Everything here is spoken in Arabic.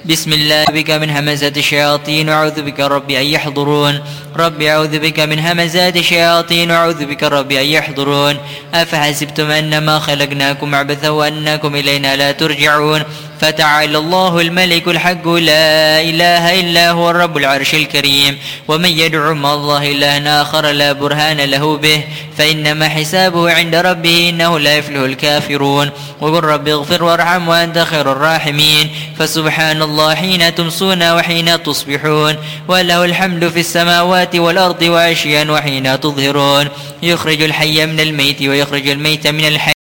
بسم الله بك من همزات الشياطين وأعوذ بك رب أن يحضرون. ربي أعوذ بك من همزات الشياطين وأعوذ بك رب أن يحضرون. أفحسبتم أنما خلقناكم عبثا وأنكم إلينا لا ترجعون. فتعالى الله الملك الحق لا إله إلا هو الرب العرش الكريم. ومن يدعو مع الله إلها آخر لا برهان له به فإنما حسابه عند ربه إنه لا يفلح الكافرون. وقل رب اغفر وارحم وأنت خير الراحمين. فسبحان الله حين تمسون وحين تصبحون وله الحمد في السماوات والأرض وعشيا وحين تظهرون. يخرج الحي من الميت ويخرج الميت من الحي